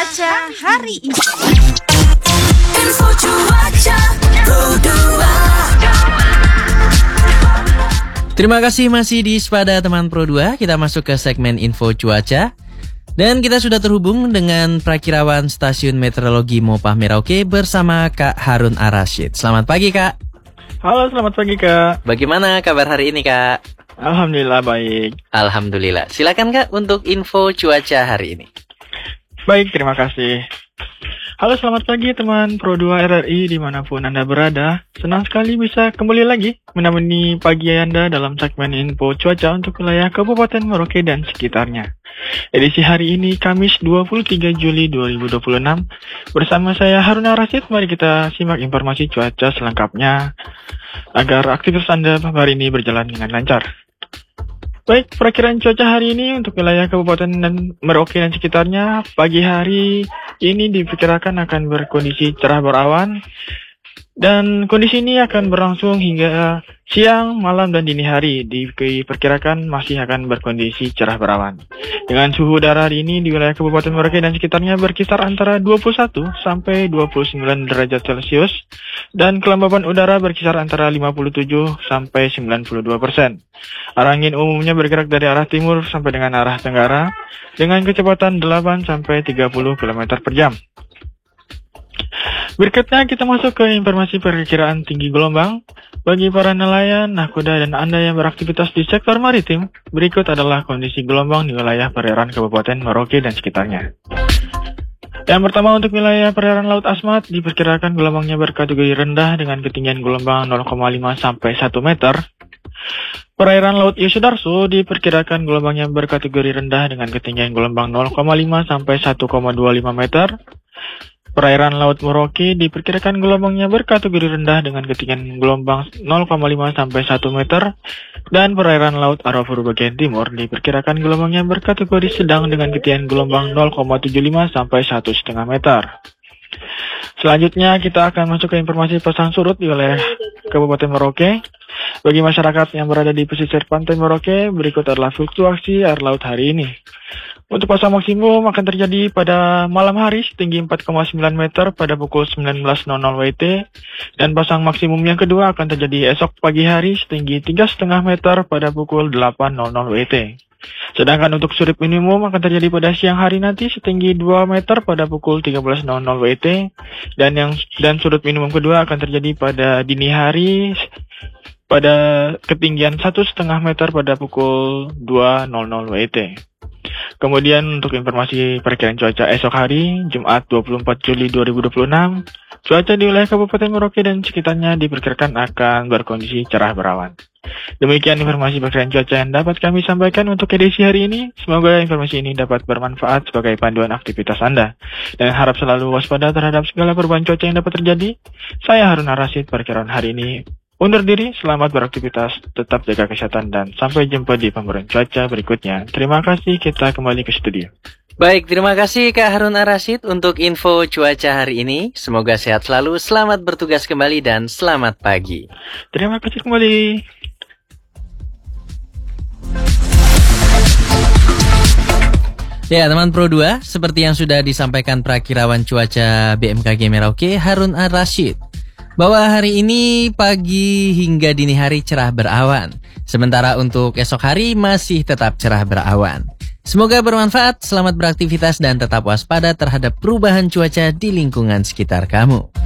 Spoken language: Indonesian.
cuaca hari ini. Info cuaca Pro 2. Terima kasih masih di Sepada Teman Pro 2. Kita masuk ke segmen info cuaca. Dan kita sudah terhubung dengan Prakirawan Stasiun Meteorologi Mopah Merauke bersama Kak Harun Ar-Rasyid. Selamat pagi, Kak. Halo, selamat pagi, Kak. Bagaimana kabar hari ini, Kak? Alhamdulillah baik. Alhamdulillah. Silakan, Kak, untuk info cuaca hari ini. Baik, terima kasih. Halo, selamat pagi teman Pro 2 RRI dimanapun Anda berada. Senang sekali bisa kembali lagi menemani pagi Anda dalam segmen info cuaca untuk wilayah Kabupaten Merauke dan sekitarnya. Edisi hari ini Kamis 23 Juli 2026. Bersama saya Harun Ar-Rasyid, mari kita simak informasi cuaca selengkapnya agar aktivitas Anda hari ini berjalan dengan lancar. Baik, perakiraan cuaca hari ini untuk wilayah Kabupaten dan Merauke dan sekitarnya, pagi hari ini diperkirakan akan berkondisi cerah berawan, dan kondisi ini akan berlangsung hingga siang, malam, dan dini hari. Diperkirakan masih akan berkondisi cerah berawan. Dengan suhu udara hari ini di wilayah Kabupaten Merauke dan sekitarnya berkisar antara 21 sampai 29 derajat Celcius, dan kelembaban udara berkisar antara 57 sampai 92%. Arah angin umumnya bergerak dari arah timur sampai dengan arah tenggara dengan kecepatan 8 sampai 30 km per jam. Berikutnya kita masuk ke informasi perkiraan tinggi gelombang. Bagi para nelayan, nahkoda, dan Anda yang beraktivitas di sektor maritim, berikut adalah kondisi gelombang di wilayah perairan Kabupaten Merauke dan sekitarnya. Yang pertama, untuk wilayah perairan Laut Asmat diperkirakan gelombangnya berkategori rendah dengan ketinggian gelombang 0,5 sampai 1 meter. Perairan Laut Yosudarso diperkirakan gelombangnya berkategori rendah dengan ketinggian gelombang 0,5 sampai 1,25 meter. Perairan Laut Merauke diperkirakan gelombangnya berkategori rendah dengan ketinggian gelombang 0,5 sampai 1 meter. Dan perairan Laut Arafura bagian timur diperkirakan gelombangnya berkategori sedang dengan ketinggian gelombang 0,75 sampai 1,5 meter. Selanjutnya kita akan masuk ke informasi pasang surut di wilayah Kabupaten Merauke. Bagi masyarakat yang berada di pesisir pantai Merauke, berikut adalah fluktuasi air laut hari ini. Untuk pasang maksimum akan terjadi pada malam hari setinggi 4,9 meter pada pukul 19.00 WIT, dan pasang maksimum yang kedua akan terjadi esok pagi hari setinggi 3,5 meter pada pukul 8.00 WIT. Sedangkan untuk surut minimum akan terjadi pada siang hari nanti setinggi 2 meter pada pukul 13.00 WIT, dan surut minimum kedua akan terjadi pada dini hari pada ketinggian 1,5 meter pada pukul 2.00 WIT. Kemudian untuk informasi perkiraan cuaca esok hari, Jumat 24 Juli 2026, cuaca di wilayah Kabupaten Merauke dan sekitarnya diperkirakan akan berkondisi cerah berawan. Demikian informasi perkiraan cuaca yang dapat kami sampaikan untuk edisi hari ini. Semoga informasi ini dapat bermanfaat sebagai panduan aktivitas Anda. Dan harap selalu waspada terhadap segala perubahan cuaca yang dapat terjadi. Saya Harun Ar-Rasyid, perkiraan hari ini undur diri, selamat beraktivitas, tetap jaga kesehatan, dan sampai jumpa di pembaruan cuaca berikutnya. Terima kasih, kita kembali ke studio. Baik, terima kasih Kak Harun Ar-Rasyid untuk info cuaca hari ini. Semoga sehat selalu, selamat bertugas kembali, dan selamat pagi. Terima kasih kembali. Ya, teman Pro 2, seperti yang sudah disampaikan Prakirawan Cuaca BMKG Merauke, Harun Ar-Rasyid, bahwa hari ini pagi hingga dini hari cerah berawan. Sementara untuk esok hari masih tetap cerah berawan. Semoga bermanfaat, selamat beraktivitas, dan tetap waspada terhadap perubahan cuaca di lingkungan sekitar kamu.